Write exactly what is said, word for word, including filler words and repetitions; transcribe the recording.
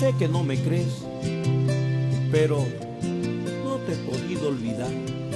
sé que no me crees, pero no te he podido olvidar.